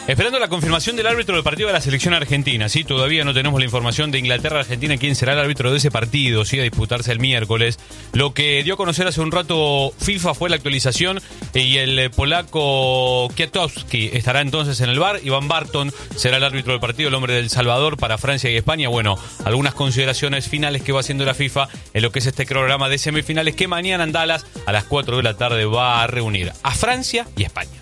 Esperando la confirmación del árbitro del partido de la selección argentina, ¿sí? Todavía no tenemos la información de Inglaterra-Argentina, quién será el árbitro de ese partido, ¿sí? A disputarse el miércoles. Lo que dio a conocer hace un rato FIFA fue la actualización y el polaco Kwiatkowski estará entonces en el VAR. Iván Barton será el árbitro del partido, el hombre del Salvador para Francia y España. Bueno, algunas consideraciones finales que va haciendo la FIFA en lo que es este programa de semifinales que mañana en Dallas a las 4 de la tarde va a reunir a Francia y España.